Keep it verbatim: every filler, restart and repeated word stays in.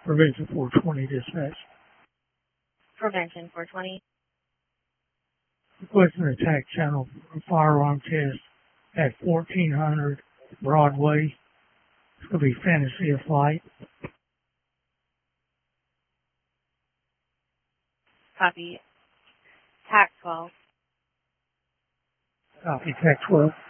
Prevention four twenty dispatch. Prevention four twenty. Requesting an attack channel for a firearm test at fourteen hundred Broadway. It's going to be Fantasy of Flight. Copy. T A C twelve. Copy, T A C twelve.